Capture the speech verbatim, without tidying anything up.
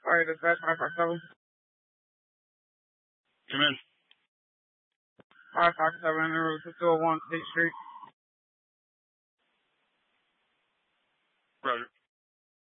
Sorry, this guy's five five seven. Come in. five five seven, route to two oh one State Street.